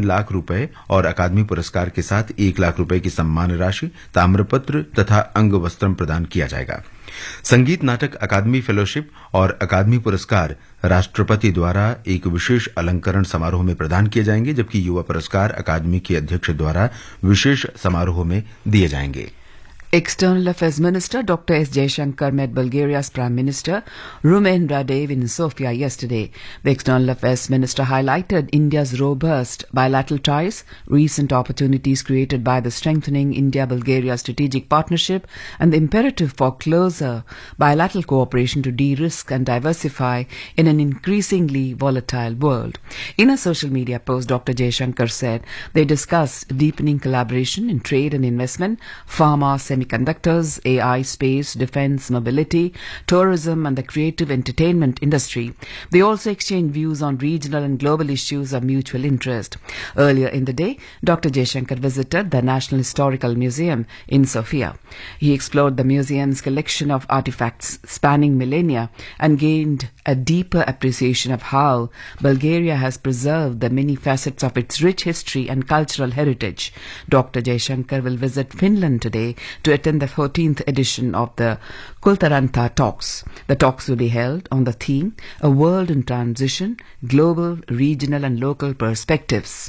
लाख रुपए और अकादमी पुरस्कार के साथ 1 लाख रुपए की सम्मान राशि, ताम्रपत्र तथा अंग वस्त्रम प्रदान किया जाएगा। संगीत नाटक अकादमी फेलोशिप और अकादमी पुरस्कार राष्ट्रपति द्वारा एक विशेष अलंकरण समारोह में प्रदान किए जाएंगे, जबकि युवा पुरस्कार अकादमी के अध्यक्ष द्वारा विशेष समारोह में दिए जाएंगे। External Affairs Minister Dr. S. Jaishankar met Bulgaria's Prime Minister Rumen Radev in Sofia yesterday. The External Affairs Minister highlighted India's robust bilateral ties, recent opportunities created by the strengthening India-Bulgaria strategic partnership, and the imperative for closer bilateral cooperation to de-risk and diversify in an increasingly volatile world. In a social media post, Dr. Jaishankar said they discussed deepening collaboration in trade and investment, pharma, semiconductors, AI, space, defense, mobility, tourism, and the creative entertainment industry. They also exchanged views on regional and global issues of mutual interest. Earlier in the day, Dr. Jaishankar visited the National Historical Museum in Sofia. He explored the museum's collection of artifacts spanning millennia and gained a deeper appreciation of how Bulgaria has preserved the many facets of its rich history and cultural heritage. Dr. Jaishankar will visit Finland today to attend the 14th edition of the Kultaranta Talks. The talks will be held on the theme, A World in Transition, Global, Regional and Local Perspectives.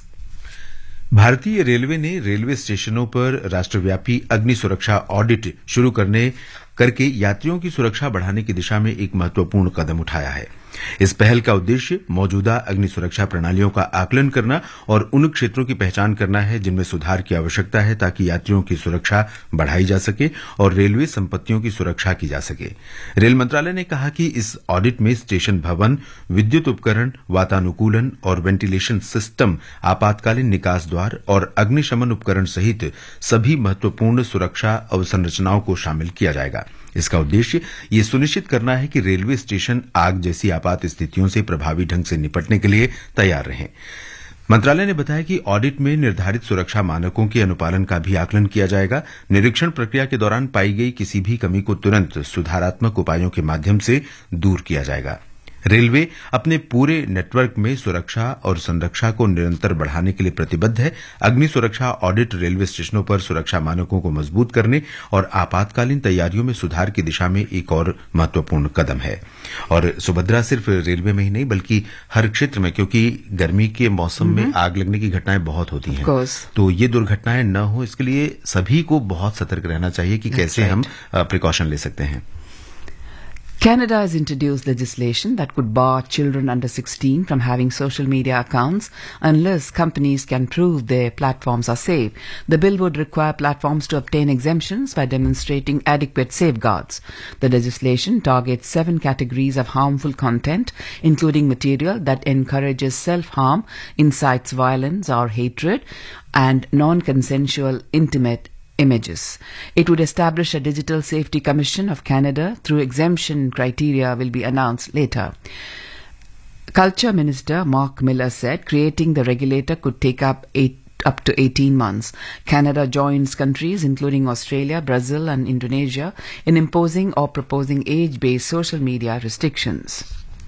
भारतीय railway ने railway स्टेशनों पर राष्ट्रव्यापी अग्नि सुरक्षा audit शुरू करके यात्रियों की सुरक्षा बढ़ाने की दिशा में एक महत्वपूर्ण कदम उठाया है। इस पहल का उद्देश्य मौजूदा अग्नि सुरक्षा प्रणालियों का आकलन करना और उन क्षेत्रों की पहचान करना है जिनमें सुधार की आवश्यकता है, ताकि यात्रियों की सुरक्षा बढ़ाई जा सके और रेलवे संपत्तियों की सुरक्षा की जा सके। रेल मंत्रालय ने कहा कि इस ऑडिट में स्टेशन भवन, विद्युत उपकरण, वातानुकूलन और वेंटिलेशन सिस्टम, आपातकालीन निकास द्वार और अग्निशमन उपकरण सहित सभी महत्वपूर्ण सुरक्षा अवसंरचनाओं को शामिल किया जाएगा। इसका उद्देश्य ये सुनिश्चित करना है कि रेलवे स्टेशन आग जैसी आपात स्थितियों से प्रभावी ढंग से निपटने के लिए तैयार रहें। मंत्रालय ने बताया कि ऑडिट में निर्धारित सुरक्षा मानकों के अनुपालन का भी आकलन किया जाएगा। निरीक्षण प्रक्रिया के दौरान पाई गई किसी भी कमी को तुरंत सुधारात्मक उपायों के माध्यम से दूर किया जाएगा। रेलवे अपने पूरे नेटवर्क में सुरक्षा और संरक्षा को निरंतर बढ़ाने के लिए प्रतिबद्ध है। अग्नि सुरक्षा ऑडिट रेलवे स्टेशनों पर सुरक्षा मानकों को मजबूत करने और आपातकालीन तैयारियों में सुधार की दिशा में एक और महत्वपूर्ण कदम है। और सुभद्रा, सिर्फ रेलवे में ही नहीं बल्कि हर क्षेत्र में, क्योंकि गर्मी के मौसम में आग लगने की घटनाएं बहुत होती हैं, तो ये दुर्घटनाएं न हो इसके लिए सभी को बहुत सतर्क रहना चाहिए कि कैसे हम प्रिकॉशन ले सकते हैं। Canada has introduced legislation that could bar children under 16 from having social media accounts unless companies can prove their platforms are safe. The bill would require platforms to obtain exemptions by demonstrating adequate safeguards. The legislation targets 7 categories of harmful content, including material that encourages self-harm, incites violence or hatred, and non-consensual intimate images. It would establish a Digital Safety Commission of Canada through exemption criteria will be announced later. Culture Minister Mark Miller said creating the regulator could take up to 18 months. Canada joins countries including Australia, Brazil and Indonesia in imposing or proposing age-based social media restrictions.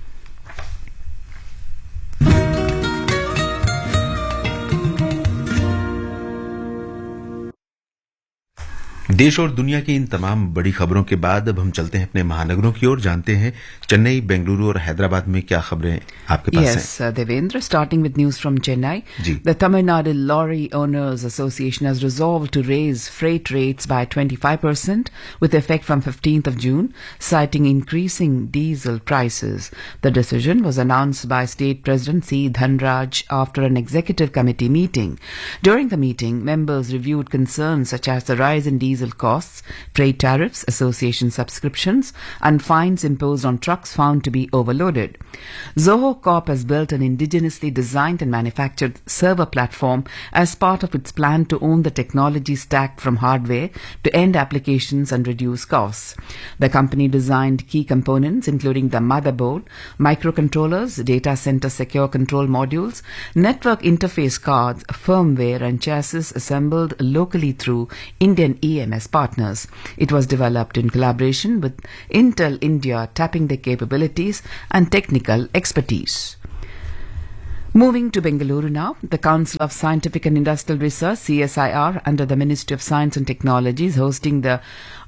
देश और दुनिया की इन तमाम बड़ी खबरों के बाद अब हम चलते हैं अपने महानगरों की ओर, जानते हैं चेन्नई, बेंगलुरु और हैदराबाद में क्या खबरें आपके पास हैं। Yes, Devendra, starting with news from Chennai. The Tamil Nadu Lorry Owners Association has resolved to raise freight rates by 25% with effect from 15th of June, citing increasing diesel prices. The decision was announced by State President C. Dhanraj after an executive committee meeting. During the meeting, members reviewed concerns such as the rise in diesel costs, freight tariffs, association subscriptions, and fines imposed on trucks found to be overloaded. Zoho Corp has built an indigenously designed and manufactured server platform as part of its plan to own the technology stack from hardware to end applications and reduce costs. The company designed key components including the motherboard, microcontrollers, data center secure control modules, network interface cards, firmware, and chassis assembled locally through Indian EMS partners. It was developed in collaboration with Intel India, tapping their capabilities and technical expertise. Moving to Bengaluru now, the Council of Scientific and Industrial Research, CSIR, under the Ministry of Science and Technology, is hosting the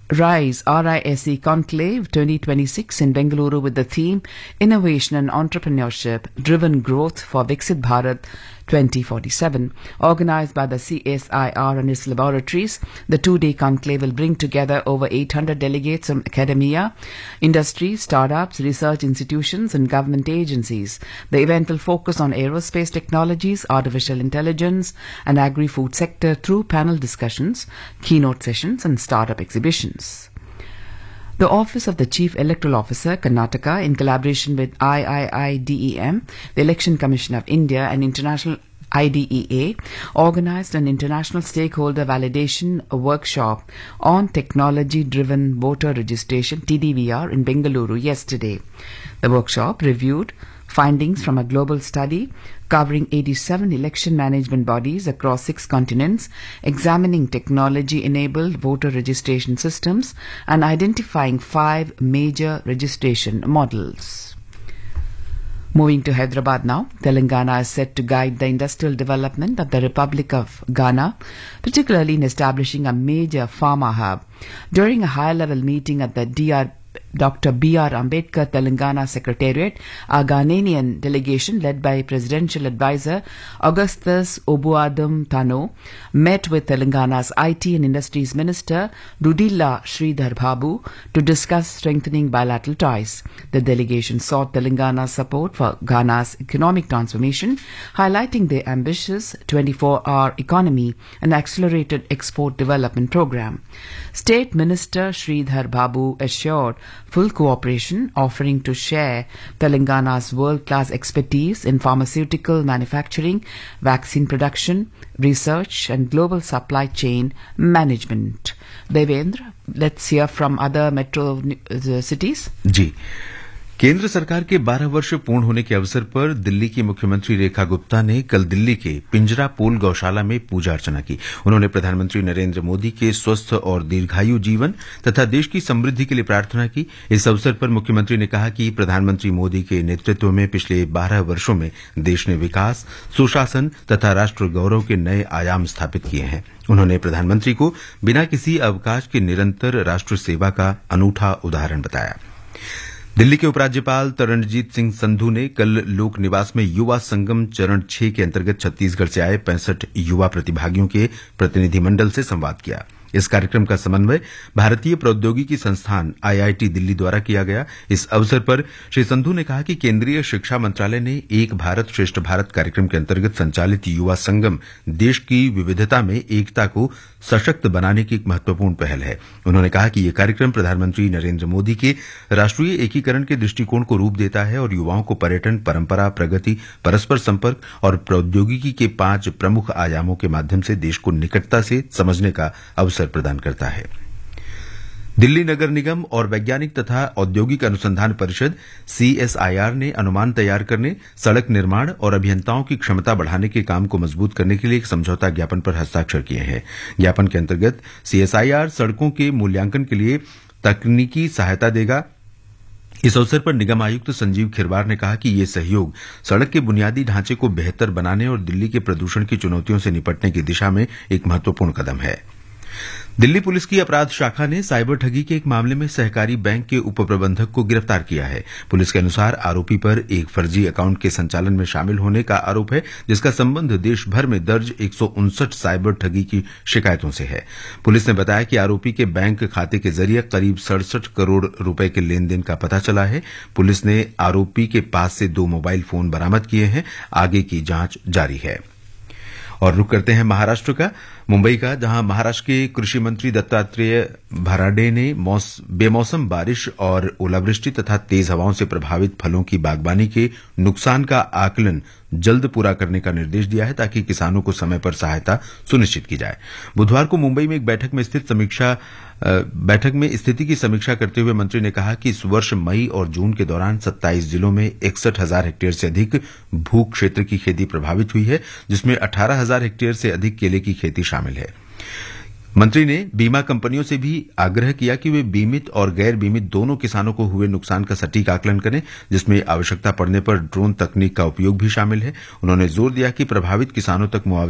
RISE Conclave 2026 in Bengaluru with the theme Innovation and Entrepreneurship Driven Growth for Viksit Bharat 2047. Organized by the CSIR and its laboratories, the two-day conclave will bring together over 800 delegates from academia, industry, startups, research institutions and government agencies. The event will focus on aerospace technologies, artificial intelligence and agri-food sector through panel discussions, keynote sessions and startup exhibitions. The Office of the Chief Electoral Officer, Karnataka, in collaboration with IIIDEM, the Election Commission of India and International IDEA, organized an international stakeholder validation workshop on technology-driven voter registration, TDVR, in Bengaluru yesterday. The workshop reviewed findings from a global study covering 87 election management bodies across 6 continents, examining technology-enabled voter registration systems and identifying 5 major registration models. Moving to Hyderabad now, Telangana is set to guide the industrial development of the Republic of Ghana, particularly in establishing a major pharma hub. During a high-level meeting at the Dr. B.R. Ambedkar Telangana Secretariat, a Ghanaian delegation led by Presidential Advisor Augustus Obuadum Tano met with Telangana's IT and Industries Minister Rudilla Sridhar Babu to discuss strengthening bilateral ties. The delegation sought Telangana's support for Ghana's economic transformation, highlighting their ambitious 24-hour economy and accelerated export development program. State Minister Sridhar Babu assured full cooperation, offering to share Telangana's world-class expertise in pharmaceutical manufacturing, vaccine production, research and global supply chain management. Devendra, let's hear from other metro cities. जी, केंद्र सरकार के 12 वर्ष पूर्ण होने के अवसर पर दिल्ली की मुख्यमंत्री रेखा गुप्ता ने कल दिल्ली के पिंजरा पोल गौशाला में पूजा अर्चना की। उन्होंने प्रधानमंत्री नरेंद्र मोदी के स्वस्थ और दीर्घायु जीवन तथा देश की समृद्धि के लिए प्रार्थना की। इस अवसर पर मुख्यमंत्री ने कहा कि प्रधानमंत्री मोदी के नेतृत्व में पिछले 12 वर्षों में देश ने विकास, सुशासन तथा राष्ट्र गौरव के नए आयाम स्थापित किए हैं। उन्होंने प्रधानमंत्री को बिना किसी अवकाश के निरंतर राष्ट्र सेवा का अनूठा उदाहरण बताया। दिल्ली के उपराज्यपाल तरणजीत सिंह संधू ने कल लोक निवास में युवा संगम चरण 6 के अंतर्गत छत्तीसगढ़ से आए 65 युवा प्रतिभागियों के प्रतिनिधिमंडल से संवाद किया। इस कार्यक्रम का समन्वय भारतीय प्रौद्योगिकी संस्थान आईआईटी दिल्ली द्वारा किया गया। इस अवसर पर श्री संधू ने कहा कि केंद्रीय शिक्षा मंत्रालय ने एक भारत श्रेष्ठ भारत कार्यक्रम के अंतर्गत संचालित युवा संगम देश की विविधता में एकता को सशक्त बनाने की एक महत्वपूर्ण पहल है। उन्होंने कहा कि यह कार्यक्रम प्रधानमंत्री नरेंद्र मोदी के राष्ट्रीय एकीकरण के दृष्टिकोण को रूप देता है और युवाओं को पर्यटन, परंपरा, प्रगति, परस्पर संपर्क और प्रौद्योगिकी के 5 प्रमुख आयामों के माध्यम से देश को निकटता से समझने का अवसर प्रदान करता है। दिल्ली नगर निगम और वैज्ञानिक तथा औद्योगिक अनुसंधान परिषद CSIR ने अनुमान तैयार करने, सड़क निर्माण और अभियंताओं की क्षमता बढ़ाने के काम को मजबूत करने के लिए एक समझौता ज्ञापन पर हस्ताक्षर किए हैं। ज्ञापन के अंतर्गत CSIR सड़कों के मूल्यांकन के लिए तकनीकी सहायता देगा। इस अवसर पर निगम आयुक्त संजीव खिरवार ने कहा कि ये सहयोग सड़क के बुनियादी ढांचे को बेहतर बनाने और दिल्ली के प्रदूषण की चुनौतियों से निपटने की दिशा में एक महत्वपूर्ण कदम है। दिल्ली पुलिस की अपराध शाखा ने साइबर ठगी के एक मामले में सहकारी बैंक के उप प्रबंधक को गिरफ्तार किया है। पुलिस के अनुसार आरोपी पर एक फर्जी अकाउंट के संचालन में शामिल होने का आरोप है, जिसका संबंध देश भर में दर्ज 159 साइबर ठगी की शिकायतों से है। पुलिस ने बताया कि आरोपी के बैंक खाते के जरिए करीब 67 करोड़ रुपए के लेन देन का पता चला है। पुलिस ने आरोपी के पास से 2 मोबाइल फोन बरामद किए हैं। आगे की जांच जारी है। और रुक करते हैं महाराष्ट्र का, मुंबई का, जहां महाराष्ट्र के कृषि मंत्री दत्तात्रेय भराडे ने बेमौसम बारिश और ओलावृष्टि तथा तेज हवाओं से प्रभावित फलों की बागवानी के नुकसान का आकलन जल्द पूरा करने का निर्देश दिया है ताकि किसानों को समय पर सहायता सुनिश्चित की जाए। बुधवार को मुंबई में एक बैठक में स्थिति की समीक्षा करते हुए मंत्री ने कहा कि इस वर्ष मई और जून के दौरान 27 जिलों में 61,000 हेक्टेयर से अधिक भू क्षेत्र की खेती प्रभावित हुई है, जिसमें 18,000 हेक्टेयर से अधिक केले की खेती शामिल है। मंत्री ने बीमा कंपनियों से भी आग्रह किया कि वे बीमित और गैर बीमित दोनों किसानों को हुए नुकसान का सटीक आकलन करें, जिसमें आवश्यकता पड़ने पर ड्रोन तकनीक का उपयोग भी शामिल है। उन्होंने जोर दिया कि प्रभावित किसानों तक मुआवजा